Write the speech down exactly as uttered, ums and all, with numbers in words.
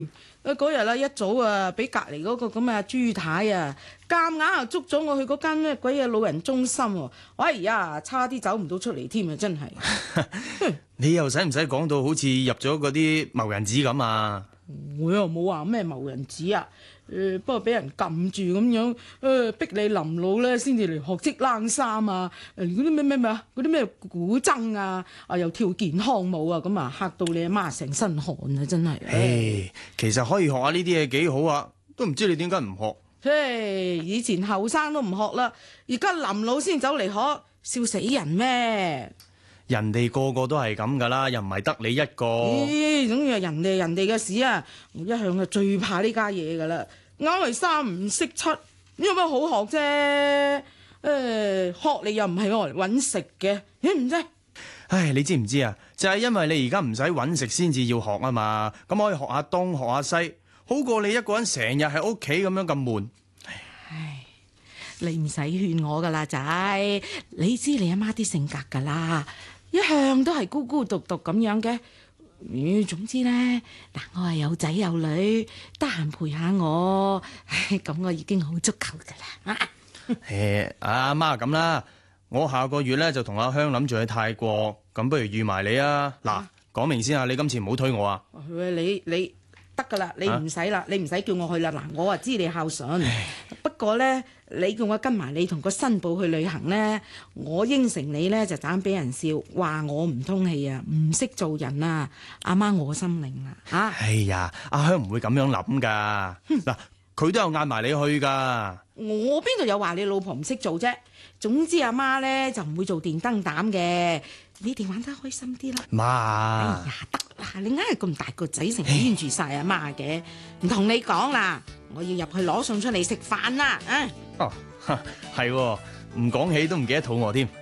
啊嗰日啊一早啊，俾隔離嗰個咁嘅朱太啊，夾硬啊捉咗我去嗰間咩鬼嘢老人中心喎！哎呀，差啲走唔到出嚟添啊！真係， 你又使唔使講到好似入咗嗰啲謀人紙咁啊？ 我又冇話咩謀人紙啊！誒、呃，不過俾人撳住咁樣，誒、呃、逼你臨老咧先至嚟學織冷衫啊！誒嗰啲咩咩咩啊，嗰啲咩古箏啊，啊又跳健康舞啊，咁啊嚇到你阿媽成身汗啊！真係。 唉，其實可以學下呢啲嘢幾好啊，都唔知你點解唔學。 嘿，以前後生都唔學啦，而家臨老先走嚟學，笑死人咩？ 人哋個個都係咁噶啦，又唔係得你一個。 咦，總之係人哋人哋嘅事啊！我一向就最怕呢家嘢噶啦，硬係三唔識七，有乜好學啫？誒、呃，學你又唔係我嚟搵食嘅，你唔知？ 唉，你知唔知啊？就係因為你而家唔使搵食先至要學啊嘛，咁可以學下東學下西，好過你一個人成日喺屋企咁樣咁悶。 唉，你唔使勸我噶啦，仔，你知你阿媽啲性格噶啦。一向都係孤孤獨獨咁樣嘅，嗯，總之咧，嗱，我係有仔有女，得閒陪下我，唉，咁我已經好足夠噶啦。 誒，阿媽咁啦，我下個月咧就同阿香諗住去泰國，咁不如預埋你啊！嗱，講明先啊，你今次唔好推我啊！ 你你得噶啦，你唔使啦，你唔使叫我去啦。嗱，我啊知你孝順，不過咧，你叫我跟埋你同個新抱去旅行咧，我應承你咧就盞俾人笑，話我唔通氣啊，唔識做人啊，阿媽我心領啦嚇。 哎呀，阿香唔會咁樣諗噶，嗱，佢都有嗌埋你去噶。 我邊度有話你老婆唔識做啫？總之阿媽咧就唔會做電燈膽嘅，你哋玩得開心啲啦。 媽， 哎呀，得啦，你硬係咁大個仔成日黏住晒阿媽嘅，唔同你講啦，我要入去攞餸出嚟食飯啦，啊！ 哦，係喎，唔講起都唔記得肚餓添。